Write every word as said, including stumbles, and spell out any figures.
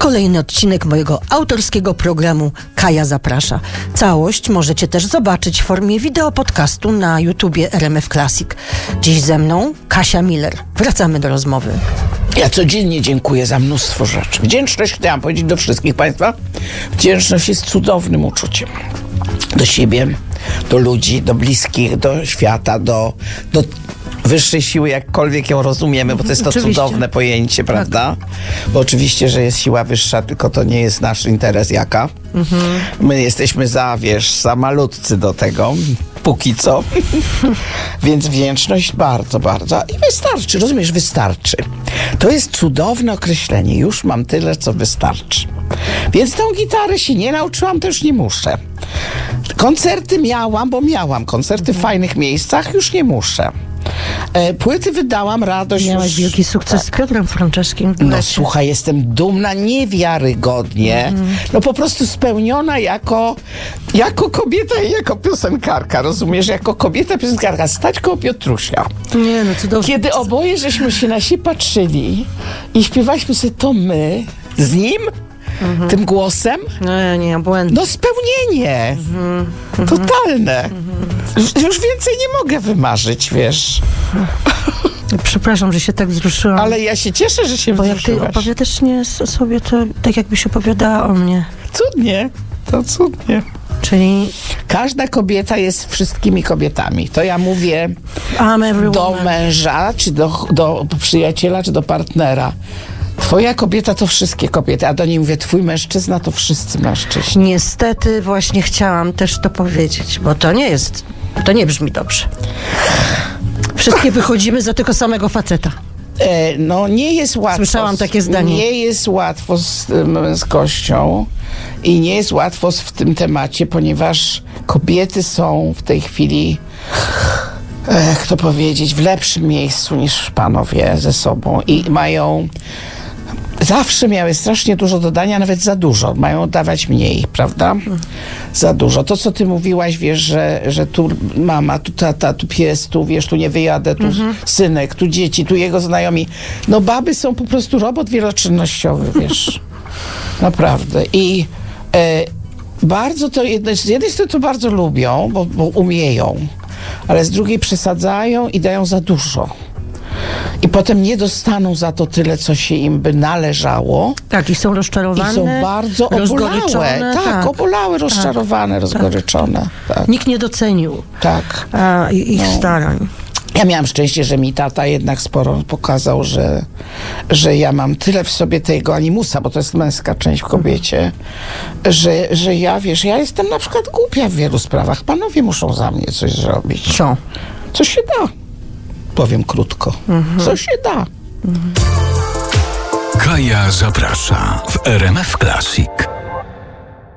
kolejny odcinek mojego autorskiego programu Kaja Zaprasza. Całość możecie też zobaczyć w formie wideo podcastu na YouTubie R M F Classic. Dziś ze mną Kasia Miller. Wracamy do rozmowy. Ja codziennie dziękuję za mnóstwo rzeczy. Wdzięczność, chciałam powiedzieć do wszystkich Państwa, wdzięczność jest cudownym uczuciem. Do siebie, do ludzi, do bliskich, do świata, do, do wyższej siły, jakkolwiek ją rozumiemy, bo to jest to oczywiście cudowne pojęcie, prawda? Tak. Bo oczywiście, że jest siła wyższa, tylko to nie jest nasz interes jaka. Mhm. My jesteśmy za, wiesz, za malutcy do tego, póki co. Więc wdzięczność bardzo, bardzo. I wystarczy, rozumiesz, wystarczy. To jest cudowne określenie. Już mam tyle, co wystarczy. Więc tą gitarę się nie nauczyłam, to już nie muszę. Koncerty miałam, bo miałam koncerty w fajnych miejscach, już nie muszę. E, płyty wydałam, radość. Miałaś już... wielki sukces z Piotrem Franceskim. No słuchaj, jestem dumna niewiarygodnie. Mm. No po prostu spełniona jako, jako kobieta i jako piosenkarka, rozumiesz? Jako kobieta piosenkarka, stać koło Piotrusia. Nie, no cudownie. Kiedy oboje żeśmy się na siebie patrzyli i śpiewaliśmy sobie to my z nim, mhm. tym głosem. No nie, błędne. No spełnienie. Mhm. Totalne. Mhm. Już więcej nie mogę wymarzyć, wiesz. Przepraszam, że się tak wzruszyłam. Ale ja się cieszę, że się Bo wzruszyłaś. jak ty opowiadasz nie sobie, to tak jakbyś opowiadała o mnie. Cudnie, to cudnie. Czyli każda kobieta jest wszystkimi kobietami. To ja mówię do męża, czy do, do przyjaciela, czy do partnera. Twoja kobieta to wszystkie kobiety, a do niej mówię, twój mężczyzna to wszyscy mężczyźni. Niestety właśnie chciałam też to powiedzieć, bo to nie jest, to nie brzmi dobrze. Wszystkie wychodzimy za tego samego faceta. E, no nie jest łatwo. Słyszałam takie zdanie. Nie jest łatwo z męskością i nie jest łatwo w tym temacie, ponieważ kobiety są w tej chwili, jak to powiedzieć, w lepszym miejscu niż panowie ze sobą i mają... Zawsze miały strasznie dużo do dania, nawet za dużo. Mają dawać mniej, prawda? Mhm. Za dużo. To, co ty mówiłaś, wiesz, że, że tu mama, tu tata, tu pies, tu wiesz, tu nie wyjadę, tu mhm. synek, tu dzieci, tu jego znajomi. No baby są po prostu robot wieloczynnościowy, wiesz. Naprawdę. I e, bardzo to, jedno, z jednej strony to bardzo lubią, bo, bo umieją, ale z drugiej przesadzają i dają za dużo. I potem nie dostaną za to tyle, co się im by należało. Tak, i są rozczarowane, i są bardzo obolałe. Tak, tak, obolałe, rozczarowane, tak, rozgoryczone. Tak. Nikt nie docenił tak. a, ich no. starań. Ja miałam szczęście, że mi tata jednak sporo pokazał, że, że ja mam tyle w sobie tego animusa, bo to jest męska część w kobiecie, że, że ja, wiesz, ja jestem na przykład głupia w wielu sprawach. Panowie muszą za mnie coś zrobić. Co? Co się da. Powiem krótko. Mhm. Co się da. Mhm. Kaja zaprasza w R M F Classic.